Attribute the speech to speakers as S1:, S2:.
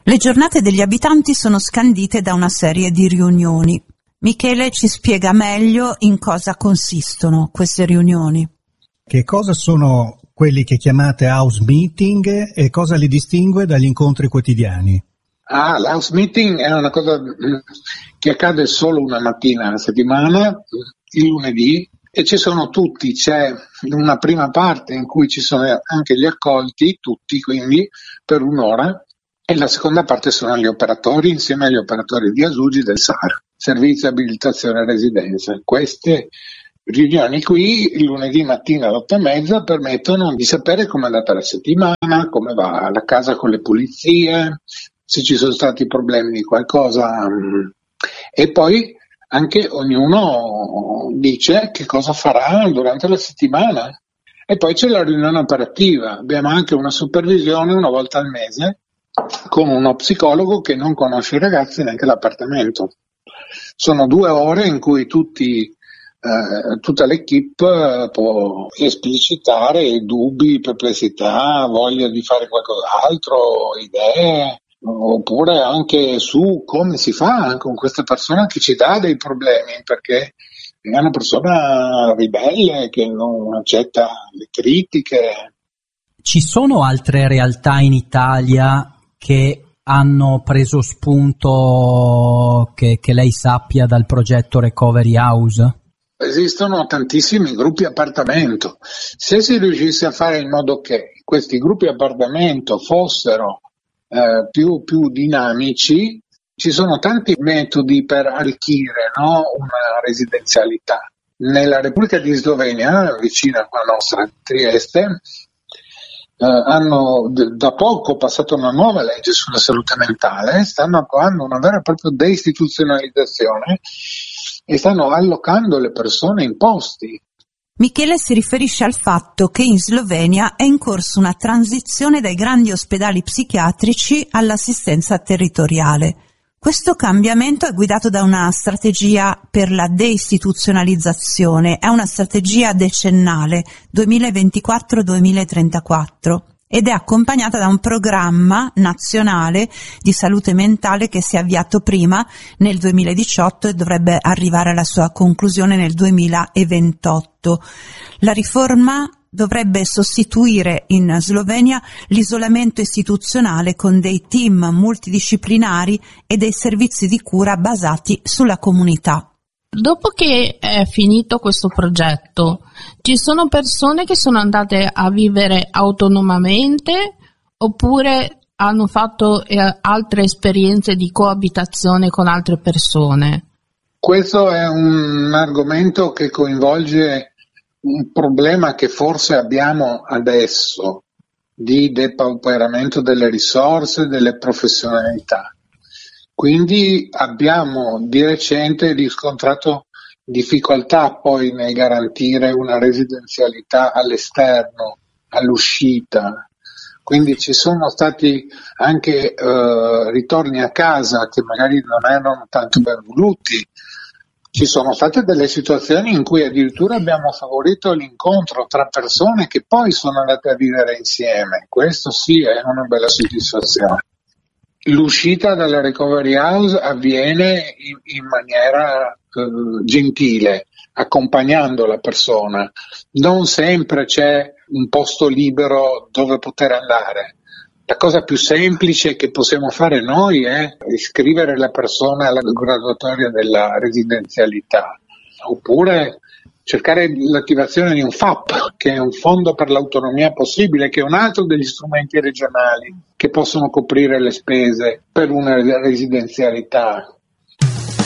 S1: Le giornate degli abitanti sono scandite da una serie di riunioni. Michele ci spiega meglio in cosa consistono queste riunioni.
S2: Che cosa sono quelli che chiamate house meeting e cosa li distingue dagli incontri quotidiani?
S3: L'house meeting è una cosa che accade solo una mattina alla settimana, il lunedì, e ci sono tutti. C'è una prima parte in cui ci sono anche gli accolti, tutti quindi, per un'ora, e la seconda parte sono gli operatori insieme agli operatori di Asugi del SAR, Servizio Abilitazione e Residenza. Queste riunioni qui, il lunedì mattina alle 8:30, permettono di sapere come è andata la settimana, come va la casa con le pulizie, se ci sono stati problemi di qualcosa, e poi anche ognuno dice che cosa farà durante la settimana. E poi c'è la riunione operativa, abbiamo anche una supervisione una volta al mese con uno psicologo che non conosce i ragazzi neanche l'appartamento. Sono 2 ore in cui tutta l'equipe può esplicitare dubbi, perplessità, voglia di fare qualcos'altro, idee, oppure anche su come si fa con questa persona che ci dà dei problemi, perché è una persona ribelle che non accetta le critiche.
S4: Ci sono altre realtà in Italia che hanno preso spunto, che lei sappia, dal progetto Recovery House?
S3: Esistono tantissimi gruppi appartamento. Se si riuscisse a fare in modo che questi gruppi appartamento fossero più dinamici, ci sono tanti metodi per arricchire, no, una residenzialità. Nella Repubblica di Slovenia, vicino a nostra Trieste, hanno da poco passato una nuova legge sulla salute mentale, stanno attuando una vera e propria deistituzionalizzazione e stanno allocando le persone in posti.
S1: Michele si riferisce al fatto che in Slovenia è in corso una transizione dai grandi ospedali psichiatrici all'assistenza territoriale. Questo cambiamento è guidato da una strategia per la deistituzionalizzazione, è una strategia decennale 2024-2034 ed è accompagnata da un programma nazionale di salute mentale che si è avviato prima nel 2018 e dovrebbe arrivare alla sua conclusione nel 2028. La riforma dovrebbe sostituire in Slovenia l'isolamento istituzionale con dei team multidisciplinari e dei servizi di cura basati sulla comunità.
S5: Dopo che è finito questo progetto, ci sono persone che sono andate a vivere autonomamente oppure hanno fatto altre esperienze di coabitazione con altre persone?
S3: Questo è un argomento che coinvolge un problema che forse abbiamo adesso di depauperamento delle risorse, delle professionalità. Quindi abbiamo di recente riscontrato difficoltà poi nel garantire una residenzialità all'esterno, all'uscita. Quindi ci sono stati anche ritorni a casa che magari non erano tanto ben voluti. Ci sono state delle situazioni in cui addirittura abbiamo favorito l'incontro tra persone che poi sono andate a vivere insieme. Questo sì è una bella soddisfazione. L'uscita dalla recovery house avviene in maniera gentile, accompagnando la persona. Non sempre c'è un posto libero dove poter andare. La cosa più semplice che possiamo fare noi è iscrivere la persona alla graduatoria della residenzialità, oppure cercare l'attivazione di un FAP, che è un fondo per l'autonomia possibile, che è un altro degli strumenti regionali che possono coprire le spese per una residenzialità.